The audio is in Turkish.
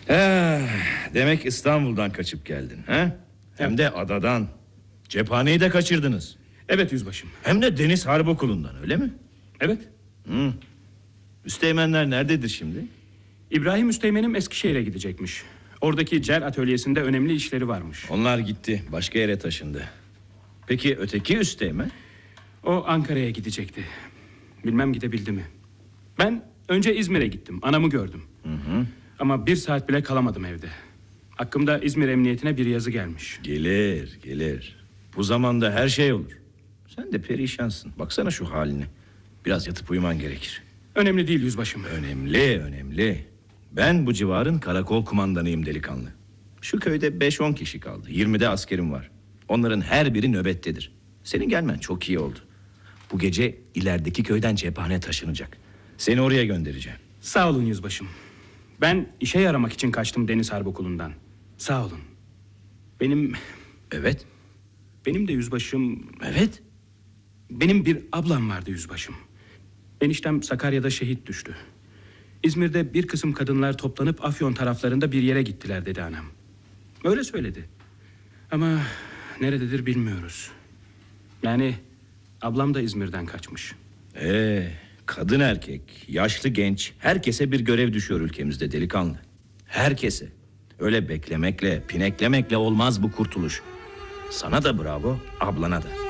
Demek İstanbul'dan kaçıp geldin, ha? Hem de adadan. Cephaneyi de kaçırdınız. Evet yüzbaşım. Hem de Deniz Harp Okulu'ndan, öyle mi? Evet. Üsteğmenler nerededir şimdi? İbrahim Üsteğmen'im Eskişehir'e gidecekmiş. Oradaki cel atölyesinde önemli işleri varmış. Onlar gitti, başka yere taşındı. Peki öteki üsteğmen? O Ankara'ya gidecekti. Bilmem gidebildi mi? Ben önce İzmir'e gittim. Anamı gördüm. Ama 1 saat bile kalamadım evde. Hakkımda İzmir Emniyetine bir yazı gelmiş. Gelir. Bu zamanda her şey olur. Sen de perişansın. Baksana şu haline. Biraz yatıp uyuman gerekir. Önemli değil yüzbaşım. Önemli. Ben bu civarın karakol kumandanıyım delikanlı. Şu köyde 5-10 kişi kaldı. 20'de askerim var. Onların her biri nöbettedir. Senin gelmen çok iyi oldu. Bu gece ilerideki köyden cephane taşınacak. Seni oraya göndereceğim. Sağ olun yüzbaşım. Ben işe yaramak için kaçtım Deniz Harp Okulu'ndan. Sağ olun. Evet. Benim de yüzbaşım... Evet. Benim bir ablam vardı yüzbaşım. Eniştem Sakarya'da şehit düştü. İzmir'de bir kısım kadınlar toplanıp Afyon taraflarında bir yere gittiler dedi anam. Öyle söyledi. Ama nerededir bilmiyoruz. Yani ablam da İzmir'den kaçmış. Kadın erkek, yaşlı genç, herkese bir görev düşüyor ülkemizde delikanlı. Herkese. Öyle beklemekle, pineklemekle olmaz bu kurtuluş. Sana da bravo, ablana da.